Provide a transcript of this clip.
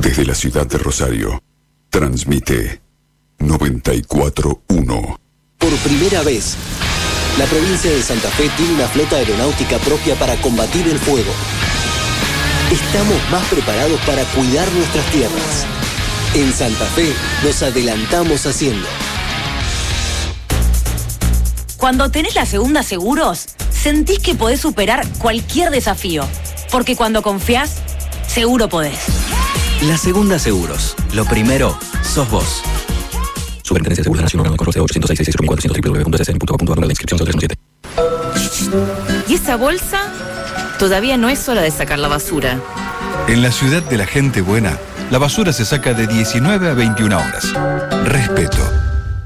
Desde la ciudad de Rosario, transmite 94.1. Por primera vez, la provincia de Santa Fe tiene una flota aeronáutica propia para combatir el fuego. Estamos más preparados para cuidar nuestras tierras. En Santa Fe nos adelantamos haciendo. Cuando tenés la Segunda Seguros, sentís que podés superar cualquier desafío. Porque cuando confiás, seguro podés. La Segunda Seguros. Lo primero, sos vos. Superintendencia de Seguros de la Nación, órgano de control 806 www.ssn.gov.ar, la inscripción 0317. ¿Y esa bolsa? Todavía no es hora de sacar la basura. En la ciudad de la gente buena, la basura se saca de 19 a 21 horas. Respeto.